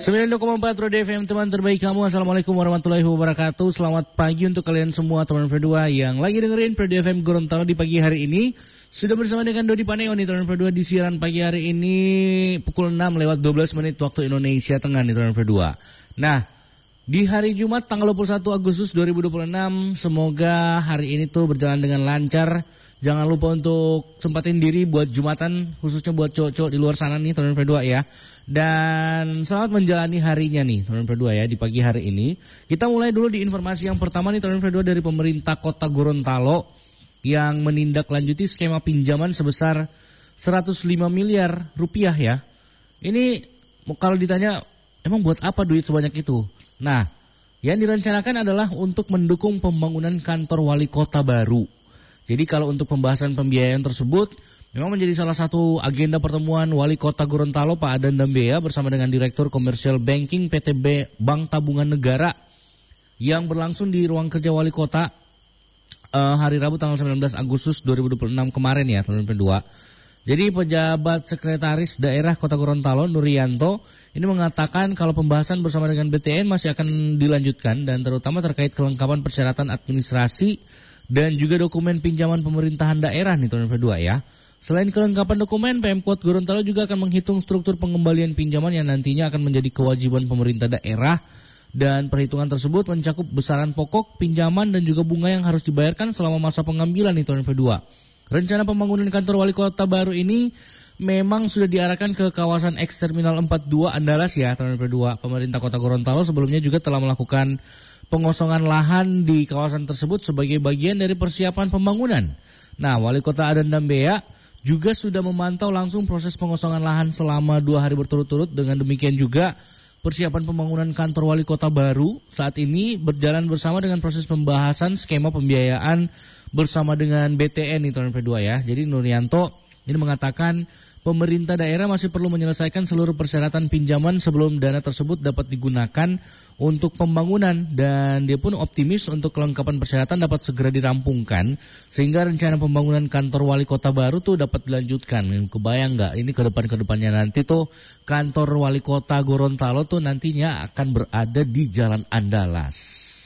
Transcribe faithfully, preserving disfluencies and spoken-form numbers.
sembilan puluh koma empat Roda F M, teman terbaik kamu. Assalamualaikum warahmatullahi wabarakatuh. Selamat pagi untuk kalian semua teman Verdua yang lagi dengerin Roda F M Gorontalo di pagi hari ini. Sudah bersama dengan Dodi Paneo nih teman Verdua di siaran pagi hari ini pukul enam lewat dua belas menit waktu Indonesia Tengah nih teman Verdua. Nah, di hari Jumat tanggal dua puluh satu Agustus dua ribu dua puluh enam, semoga hari ini tuh berjalan dengan lancar. Jangan lupa untuk sempatin diri buat Jumatan, khususnya buat cowok-cowok di luar sana nih teman Verdua ya. Dan selamat menjalani harinya nih teman Verdua ya di pagi hari ini. Kita mulai dulu di informasi yang pertama nih teman Verdua dari pemerintah Kota Gorontalo yang menindaklanjuti skema pinjaman sebesar seratus lima miliar rupiah ya. Ini kalau ditanya emang buat apa duit sebanyak itu? Nah, yang direncanakan adalah untuk mendukung pembangunan kantor wali kota baru. Jadi kalau untuk pembahasan pembiayaan tersebut memang menjadi salah satu agenda pertemuan Wali Kota Gorontalo Pak Adan Dambea bersama dengan Direktur Commercial Banking P T B Bank Tabungan Negara yang berlangsung di ruang kerja Wali Kota uh, hari Rabu tanggal sembilan belas Agustus dua ribu dua puluh enam kemarin ya teman-teman berdua. Jadi pejabat sekretaris daerah Kota Gorontalo Nurianto ini mengatakan kalau pembahasan bersama dengan B T N masih akan dilanjutkan dan terutama terkait kelengkapan persyaratan administrasi dan juga dokumen pinjaman pemerintahan daerah nih teman-teman berdua ya. Selain kelengkapan dokumen, Pemkot Gorontalo juga akan menghitung struktur pengembalian pinjaman yang nantinya akan menjadi kewajiban pemerintah daerah dan perhitungan tersebut mencakup besaran pokok, pinjaman dan juga bunga yang harus dibayarkan selama masa pengambilan nih teman-teman berdua. Rencana pembangunan kantor wali kota baru ini memang sudah diarahkan ke kawasan X Terminal empat puluh dua Andalas ya teman-teman berdua. Pemerintah Kota Gorontalo sebelumnya juga telah melakukan pengosongan lahan di kawasan tersebut sebagai bagian dari persiapan pembangunan. Nah, Wali Kota Adan Dambea juga sudah memantau langsung proses pengosongan lahan selama dua hari berturut-turut. Dengan demikian juga persiapan pembangunan kantor wali kota baru saat ini berjalan bersama dengan proses pembahasan skema pembiayaan bersama dengan B T N nih teman-teman berdua ya. Jadi Nurianto ini mengatakan pemerintah daerah masih perlu menyelesaikan seluruh persyaratan pinjaman sebelum dana tersebut dapat digunakan untuk pembangunan dan dia pun optimis untuk kelengkapan persyaratan dapat segera dirampungkan sehingga rencana pembangunan kantor wali kota baru tuh dapat dilanjutkan. Kebayang nggak ini ke depan-kedepannya nanti tuh kantor wali kota Gorontalo tuh nantinya akan berada di Jalan Andalas.